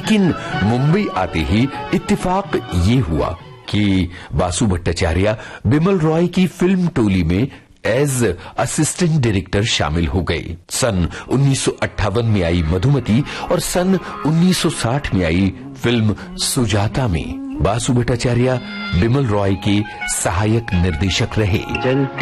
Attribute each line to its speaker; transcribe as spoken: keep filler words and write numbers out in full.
Speaker 1: लेकिन मुंबई आते ही इत्तेफाक ये हुआ कि बासु भट्टाचार्य बिमल रॉय की फिल्म टोली में एज असिस्टेंट डायरेक्टर शामिल हो गए। सन उन्नीस सौ अट्ठावन में आई मधुमती और सन उन्नीस सौ साठ में आई फिल्म सुजाता में बासु भट्टाचार्य बिमल रॉय के सहायक निर्देशक रहे।